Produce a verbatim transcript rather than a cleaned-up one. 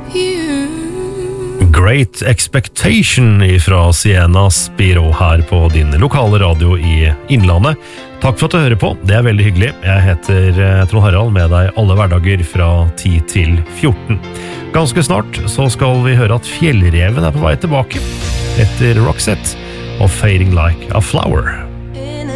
Great Expectation fra Sienna Spiro her på din lokale radio i Innlandet. Takk for at du hører på, det er veldig hyggelig. Jeg heter Trond Harald med deg alle hverdager fra ti til fjorten. Ganske snart så skal vi høre at Fjellreven er på vei tilbake etter Roxette og Fading Like a Flower.